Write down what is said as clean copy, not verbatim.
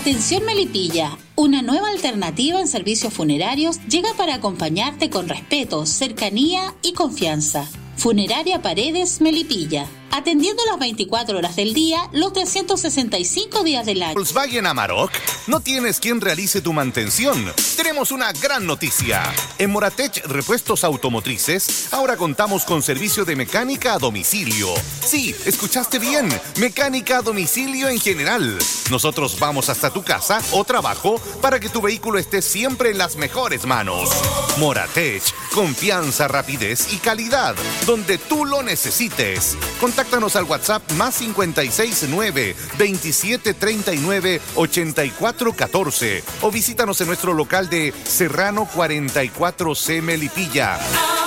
Atención Melipilla, una nueva alternativa en servicios funerarios llega para acompañarte con respeto, cercanía y confianza. Funeraria Paredes Melipilla, atendiendo las 24 horas del día, los 365 días del año. Volkswagen Amarok, ¿no tienes quien realice tu mantención? Tenemos una gran noticia. En Moratech Repuestos Automotrices, ahora contamos con servicio de mecánica a domicilio. Sí, escuchaste bien, mecánica a domicilio en general. Nosotros vamos hasta tu casa o trabajo para que tu vehículo esté siempre en las mejores manos. Moratech, confianza, rapidez y calidad, donde tú lo necesites. Contáctanos al WhatsApp +569 2739 8414 o visítanos en nuestro local de Serrano 44C Melipilla.